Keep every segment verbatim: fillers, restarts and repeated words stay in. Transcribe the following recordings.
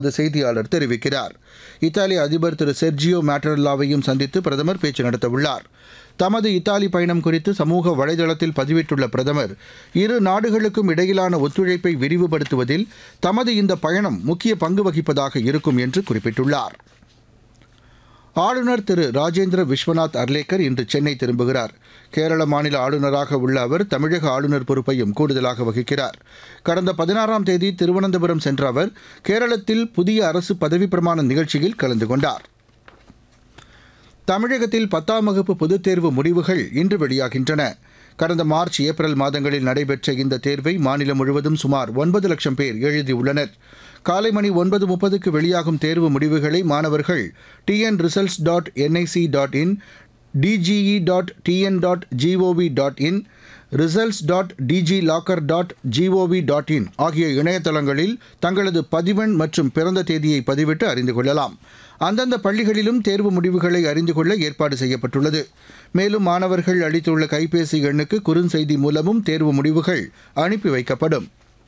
இந்த செய்தியாளர் தெரிவிக்கிறார். இத்தாலி அதிபர் திரு செர்ஜியோ மேட்டரல்லாவையும் சந்தித்து பிரதமர் பேச்சு நடத்தவுள்ளார். தமது இத்தாலி பயணம் குறித்து சமூக வலைதளத்தில் பதிவிட்டுள்ள பிரதமர், இரு நாடுகளுக்கும் இடையிலான ஒத்துழைப்பை விரிவுபடுத்துவதில் தமது இந்த பயணம் முக்கிய பங்கு வகிப்பதாக இருக்கும் என்று குறிப்பிட்டுள்ளார். ஆளுநர் திரு ராஜேந்திர விஸ்வநாத் அர்லேக்கர் இன்று சென்னை திரும்புகிறார். கேரள மாநில ஆளுநராக உள்ள அவர் தமிழக ஆளுநர் பொறுப்பையும் கூடுதலாக வகிக்கிறார். கடந்த பதினாறாம் தேதி திருவனந்தபுரம் சென்ற அவர் கேரளத்தில் புதிய அரசு பதவிப் பிரமாண நிகழ்ச்சியில் கலந்து கொண்டார். தமிழகத்தில் பத்தாம் வகுப்பு பொதுத் தேர்வு முடிவுகள் இன்று வெளியாகின்றன. கடந்த மார்ச் ஏப்ரல் மாதங்களில் நடைபெற்ற இந்த தேர்வை மாநிலம் முழுவதும் சுமார் ஒன்பது லட்சம் பேர் எழுதியுள்ளனர். காலை மணி ஒன்பது முப்பதுக்கு வெளியாகும் தேர்வு முடிவுகளை மாணவர்கள் TN results dot NIC dot in, DGE dot TN dot gov dot in, results dot DG locker dot gov dot in ஆகிய இணையதளங்களில் தங்களது பதிவெண் மற்றும் பிறந்த தேதியை பதிவிட்டு அறிந்து கொள்ளலாம். அந்தந்த பள்ளிகளிலும் தேர்வு முடிவுகளை அறிந்து கொள்ள ஏற்பாடு செய்யப்பட்டுள்ளது. மேலும் மாணவர்கள் அளித்துள்ள கைபேசி எண்ணுக்கு குறுஞ்செய்தி மூலமும் தேர்வு முடிவுகள் அனுப்பி வைக்கப்படும்.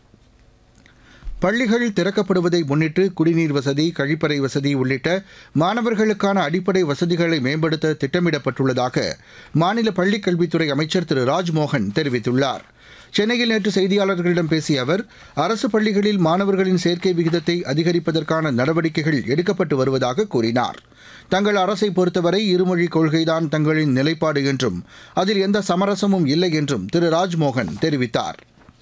பள்ளிகள் திறக்கப்படுவதை முன்னிட்டு குடிநீர் வசதி, கழிப்பறை வசதி உள்ளிட்ட மாணவர்களுக்கான அடிப்படை வசதிகளை மேம்படுத்த திட்டமிடப்பட்டுள்ளதாக மாநில பள்ளிக் கல்வித்துறை அமைச்சர் திரு ராஜ்மோகன் தெரிவித்துள்ளார். சென்னையில் நேற்று செய்தியாளர்களிடம் பேசிய அவர், அரசு பள்ளிகளில் மாணவர்களின் சேர்க்கை விகிதத்தை அதிகரிப்பதற்கான நடவடிக்கைகள் எடுக்கப்பட்டு வருவதாக கூறினார். தங்கள் அரசை பொறுத்தவரை இருமொழிக் கொள்கைதான் தங்களின் நிலைப்பாடு என்றும் அதில் எந்த சமரசமும் இல்லை என்றும் திரு ராஜ்மோகன் தெரிவித்தார்.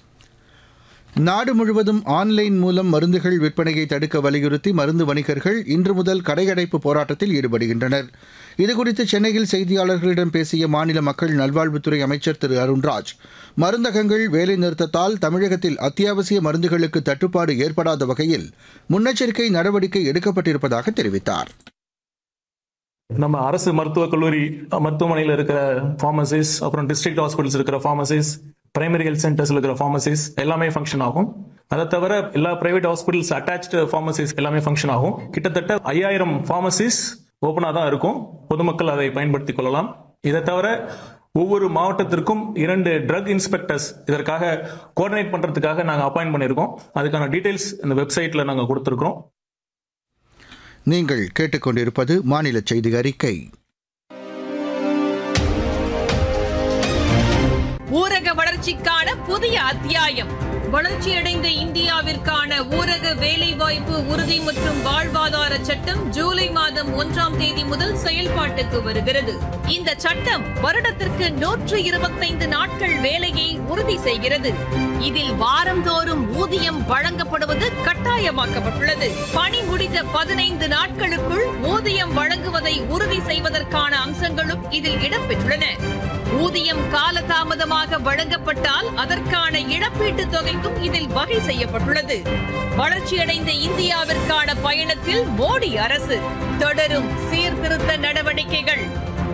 நாடு முழுவதும் ஆன்லைன் மூலம் மருந்துகள் விற்பனையை தடுக்க வலியுறுத்தி மருந்து வணிகர்கள் இன்று முதல் கடையடைப்பு போராட்டத்தில் ஈடுபடுகின்றனர். இதுகுறித்து சென்னையில் செய்தியாளர்களிடம் பேசிய மாநில மக்கள் நல்வாழ்வுத்துறை அமைச்சர் திரு அருண்ராஜ், மருந்தகங்கள் வேலைநிறுத்தத்தால் தமிழகத்தில் அத்தியாவசிய மருந்துகளுக்கு தட்டுப்பாடு ஏற்படாத வகையில் முன்னெச்சரிக்கை நடவடிக்கை எடுக்கப்பட்டிருப்பதாக தெரிவித்தார். நம்ம அரசு மருத்துவக் கல்லூரி மருத்துவமனையில் இருக்கிற ஃபார்மசிஸ், அப்புறம் டிஸ்ட்ரிக்ட் ஹாஸ்பிட்டல்ஸ் இருக்கிற ஃபார்மசிஸ், பிரைமரி ஹெல்த் சென்டர்ஸ்ல இருக்கிற ஃபார்மசிஸ் எல்லாமே ஃபங்க்ஷன் ஆகும். அதை தவிர எல்லா பிரைவேட் ஹாஸ்பிட்டல்ஸ் அட்டாச்டு ஃபார்மசிஸ் எல்லாமே ஃபங்க்ஷன் ஆகும். கிட்டத்தட்ட ஐயாயிரம் ஃபார்மசிஸ் ஓப்பனா தான் இருக்கும். பொதுமக்கள் அதை பயன்படுத்திக் கொள்ளலாம். இதை தவிர ஒவ்வொரு மாவட்டத்திற்கும் இரண்டு ட்ரக் இன்ஸ்பெக்டர்ஸ் இதற்காக கோஆர்டினேட் பண்றதுக்காக நாங்கள் அப்பாயின்ட் பண்ணியிருக்கோம். அதுக்கான டீடைல்ஸ் இந்த வெப்சைட்ல நாங்கள் கொடுத்திருக்கிறோம். நீங்கள் கேட்டுக்கொண்டிருப்பது மாநில செய்தி அறிக்கை. ஊரக வளர்ச்சிக்கான புதிய அத்தியாயம். வளர்ச்சியடைந்த இந்தியாவிற்கான ஊரக வேலைவாய்ப்பு உறுதி மற்றும் வாழ்வாதார சட்டம் ஜூலை மாதம் ஒன்றாம் தேதி முதல் செயல்பாட்டுக்கு வருகிறது. இந்த சட்டம் வருடத்திற்கு நூற்று இருபத்தைந்து நாட்கள் வேலையை உறுதி செய்கிறது. இதில் வாரந்தோறும் ஊதியம் வழங்கப்படுவது கட்டாயமாக்கப்பட்டுள்ளது. பணி முடிந்த பதினைந்து நாட்களுக்குள் ஊதியம் வழங்குவதை உறுதி செய்வதற்கான அம்சங்களும் இதில் இடம்பெற்றுள்ளன. ஊதியம் காலதாமதமாக வழங்கப்பட்டால் அதற்கான இழப்பீட்டுத் தொகைக்கும் இதில் வகை செய்யப்பட்டுள்ளது. வளர்ச்சியடைந்த இந்தியாவிற்கான பயணத்தில் மோடி அரசு தொடரும் சீர்திருத்த நடவடிக்கைகள்.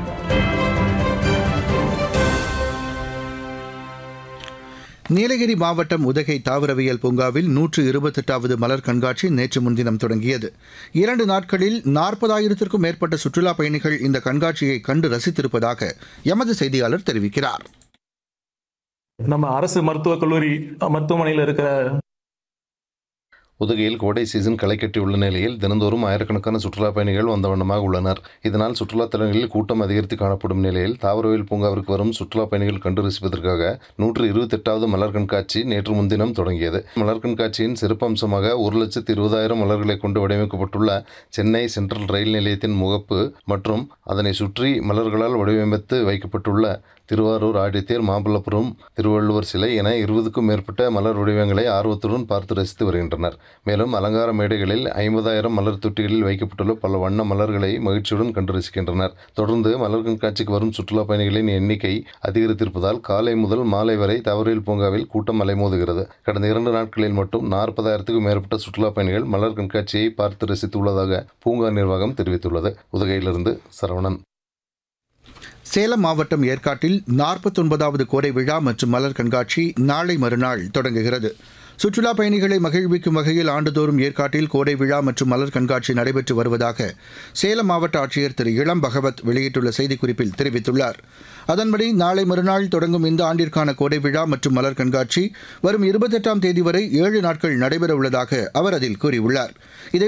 நீலகிரி மாவட்டம் உதகை தாவரவியல் பூங்காவில் நூற்று இருபத்தெட்டாவது மலர் கண்காட்சி நேற்று முன்தினம் தொடங்கியது. இரண்டு நாட்களில் நாற்பதாயிரத்திற்கும் மேற்பட்ட சுற்றுலாப் பயணிகள் இந்த கண்காட்சியை கண்டு ரசித்திருப்பதாக எமது செய்தியாளர் தெரிவிக்கிறார். நம்ம அரசு மருத்துவக் கல்லூரி மருத்துவமனையில் இருக்கிற உதகையில் கோடை சீசன் களை கட்டியுள்ள நிலையில் தினந்தோறும் ஆயிரக்கணக்கான சுற்றுலா பயணிகள் வந்த வண்ணமாக உள்ளனர். இதனால் சுற்றுலாத் தலங்களில் கூட்டம் அதிகரித்து காணப்படும் நிலையில் தாவரவியல் பூங்காவிற்கு வரும் சுற்றுலா பயணிகள் கண்டு ரசிப்பதற்காக நூற்று இருபத்தி எட்டாவது மலர் கண்காட்சி நேற்று முன்தினம் தொடங்கியது. மலர் கண்காட்சியின் சிறப்பம்சமாக ஒரு லட்சத்து இருபதாயிரம் மலர்களை கொண்டு வடிவமைக்கப்பட்டுள்ள சென்னை சென்ட்ரல் ரயில் நிலையத்தின் முகப்பு மற்றும் அதனை சுற்றி மலர்களால் வடிவமைத்து வைக்கப்பட்டுள்ள திருவாரூர் ஆடித்தேர், மாமல்லபுரம் திருவள்ளுவர் சிலை என இருபதுக்கும் மேற்பட்ட மலர் வடிவங்களை ஆர்வத்துடன் பார்த்து ரசித்து வருகின்றனர். மேலும் அலங்கார மேடைகளில் ஐம்பதாயிரம் மலர் தொட்டிகளில் வைக்கப்பட்டுள்ள பல வண்ண மலர்களை மகிழ்ச்சியுடன் கண்டு ரசிக்கின்றனர். தொடர்ந்து மலர் கண்காட்சிக்கு வரும் சுற்றுலா பயணிகளின் எண்ணிக்கை அதிகரித்திருப்பதால் காலை முதல் மாலை வரை தாவரவியல் பூங்காவில் கூட்டம் அலைமோதுகிறது. கடந்த இரண்டு நாட்களில் மட்டும் நாற்பதாயிரத்துக்கும் மேற்பட்ட சுற்றுலா பயணிகள் மலர் கண்காட்சியை பார்த்து ரசித்துள்ளதாக பூங்கா நிர்வாகம் தெரிவித்துள்ளது. உதகையிலிருந்து சரவணன். சேலம் மாவட்டம் ஏற்காட்டில் நாற்பத்தொன்பதாவது கோடை விழா மற்றும் மலர் கண்காட்சி நாளை மறுநாள் தொடங்குகிறது. சுற்றுலா பயணிகளை மகிழ்விக்கும் வகையில் ஆண்டுதோறும் ஏற்காட்டில் கோடை விழா மற்றும் மலர் கண்காட்சி நடைபெற்று வருவதாக சேலம் மாவட்ட ஆட்சியர் திரு இளம் பகவத் வெளியிட்டுள்ள செய்திக்குறிப்பில் தெரிவித்துள்ளார். அதன்படி நாளை மறுநாள் தொடங்கும் இந்த ஆண்டிற்கான கோடை விழா மற்றும் மலர் கண்காட்சி வரும் இருபத்தெட்டாம் தேதி வரை ஏழு நாட்கள் நடைபெற உள்ளதாக அவர் அதில் கூறியுள்ளார். இதை